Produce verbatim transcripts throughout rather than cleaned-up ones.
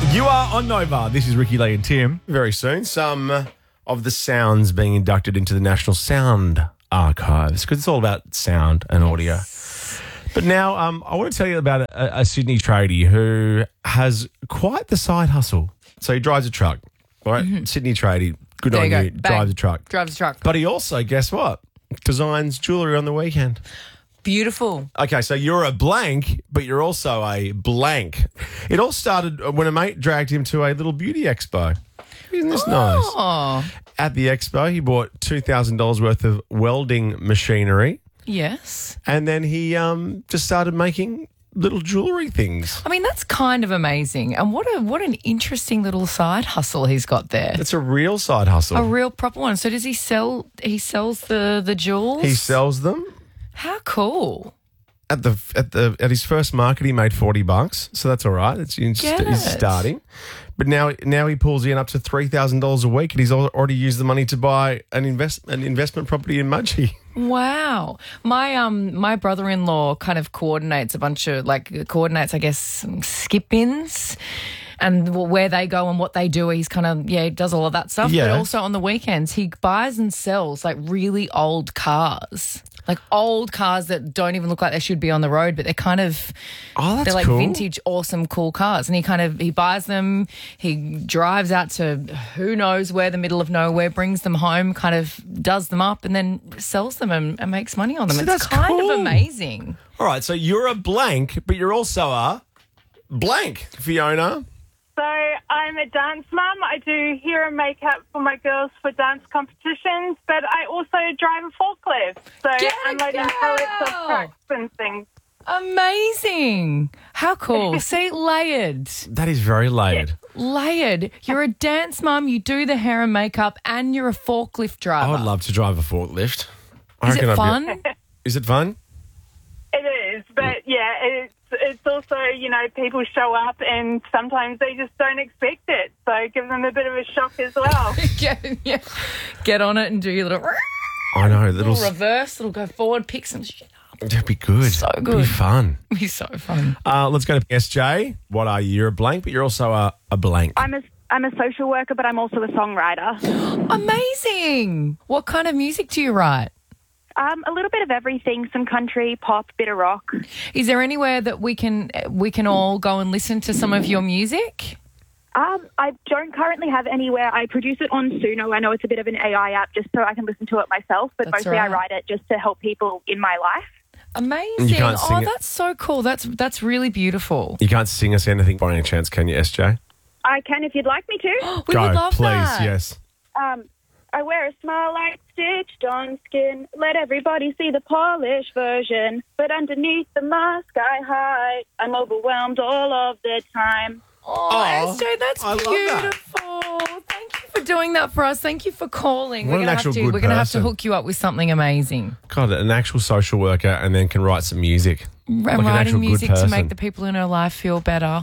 You are on Nova. This is Ricky Lee and Tim. Very soon, some of the sounds being inducted into the National Sound Archives because it's all about sound and audio. But now um, I want to tell you about a, a Sydney tradie who has quite the side hustle. So he drives a truck, all right? Mm-hmm. Sydney tradie, good there on you, you, go. Bang. drives a truck. Drives a truck. But he also, guess what, designs jewellery on the weekend. Beautiful. Okay, so you're a blank, but you're also a blank. It all started when a mate dragged him to a little beauty expo. Isn't this oh. nice? At the expo, he bought two thousand dollars worth of welding machinery. Yes. And then he um, just started making little jewellery things. I mean, that's kind of amazing. And what a what an interesting little side hustle he's got there. It's a real side hustle. A real proper one. So does he sell, he sells the, the jewels? He sells them. How cool. At the at the at his first market, he made forty bucks, so that's all right. It's he's, he's starting, but now now he pulls in up to three thousand dollars a week, and he's already used the money to buy an invest an investment property in Mudgee. Wow, my um my brother-in-law kind of coordinates a bunch of like coordinates, I guess, skip-ins. And where they go and what they do, he's kind of, yeah, he does all of that stuff. Yeah. But also on the weekends, he buys and sells like really old cars. Like old cars that don't even look like they should be on the road, but they're kind of, oh, that's they're like cool. vintage, awesome, cool cars. And he kind of, he buys them, he drives out to who knows where, the middle of nowhere, brings them home, kind of does them up and then sells them and, and makes money on them. So it's that's kind cool. of amazing. All right, so you're a blank, but you're also a blank, Fiona. So I'm a dance mum. I do hair and makeup for my girls for dance competitions, but I also drive a forklift. So Get unloading go! pallets of trucks and things. Amazing. How cool. See, layered. That is very layered. Layered. You're a dance mum, you do the hair and makeup, and you're a forklift driver. I would love to drive a forklift. I Is reckon it I'd fun? Be... Is it fun? It is, but yeah, it's it's also, you know, people show up and sometimes they just don't expect it. So give them a bit of a shock as well. get, yeah. Get on it and do your little, I know. Little, little reverse, it'll go forward, pick some shit up. That'd be good. So It'd good. be fun. It'd be so fun. Uh, let's go to S J. What are you? You're a blank, but you're also a, a blank. I'm a, I'm a social worker, but I'm also a songwriter. Amazing. What kind of music do you write? Um, a little bit of everything, some country, pop, bit of rock. Is there anywhere that we can we can all go and listen to some of your music? Um, I don't currently have anywhere. I produce it on Suno. I know it's a bit of an A I app just so I can listen to it myself, but That's mostly right. I write it just to help people in my life. Amazing. You can't sing oh, it. that's so cool. That's that's really beautiful. You can't sing us anything by any chance, can you, S J? I can if you'd like me to. We Go, would love please, that. yes. Um, I wear a smile like stitched on skin. Let everybody see the polished version. But underneath the mask I hide, I'm overwhelmed all of the time. Oh, Aw, S J, that's I love that. beautiful. Thank you for doing that for us. Thank you for calling. What we're an gonna actual have to, good We're going to have to person. hook you up with something amazing. God, an actual social worker and then can write some music. And Like an actual writing good music to person. make the people in her life feel better.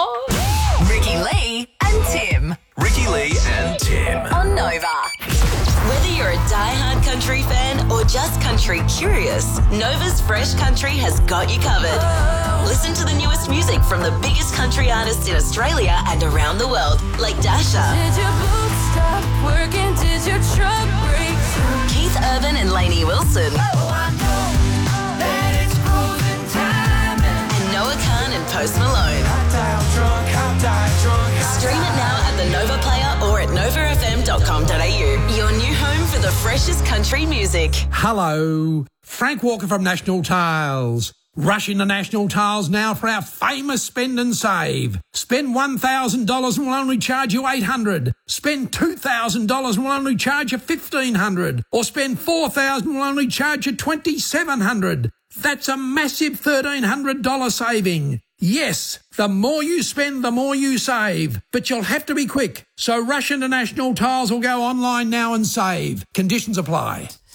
Oh, Ricky Lee and Tim Ricky Lee and Tim. on Nova. Whether you're a diehard country fan or just country curious, Nova's Fresh Country has got you covered. Listen to the newest music from the biggest country artists in Australia and around the world, like Dasha, Did your boots stop working? Did your truck break down? Keith Urban and Lainey Wilson, Oh, I know that it's cruising time and and Noah Khan and Post Malone. dial drunk, I'll die drunk. Stream it now at the Nova Player or at nova f m dot com dot a u. Your new home for the freshest country music. Hello, Frank Walker from National Tiles. Rush into National Tiles now for our famous spend and save. Spend one thousand dollars and we'll only charge you eight hundred dollars. Spend two thousand dollars and we'll only charge you fifteen hundred dollars. Or spend four thousand dollars and we'll only charge you twenty-seven hundred dollars. That's a massive thirteen hundred dollars saving. Yes, the more you spend, the more you save. But you'll have to be quick. So rush into National Tiles or go online now and save. Conditions apply.